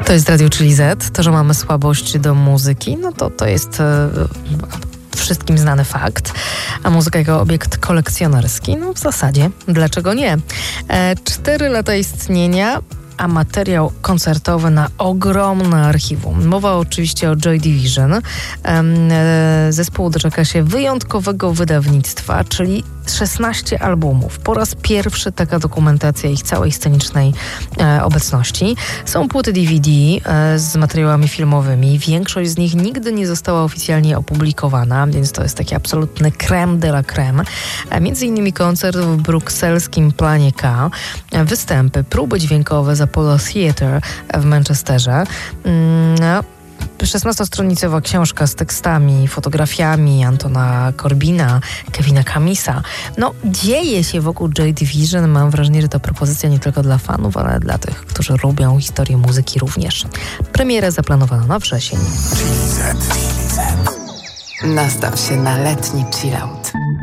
To jest Radio Chili Z. To, że mamy słabość do muzyki, no to jest wszystkim znany fakt. A muzyka jako obiekt kolekcjonerski, no w zasadzie, dlaczego nie? 4 lata istnienia, a materiał koncertowy na ogromne archiwum. Mowa oczywiście o Joy Division. Zespół doczeka się wyjątkowego wydawnictwa, czyli 16 albumów. Po raz pierwszy taka dokumentacja ich całej scenicznej obecności. Są płyty DVD z materiałami filmowymi. Większość z nich nigdy nie została oficjalnie opublikowana, więc to jest taki absolutny crème de la crème. Między innymi koncert w brukselskim Planie K, występy, próby dźwiękowe z Apollo Theatre w Manchesterze. 16-stronicowa książka z tekstami, fotografiami Antona Corbina, Kevina Kamisa. No, dzieje się wokół Joy Division. Mam wrażenie, że to propozycja nie tylko dla fanów, ale dla tych, którzy lubią historię muzyki również. Premiera zaplanowana na wrzesień. Nastaw się na letni chillout.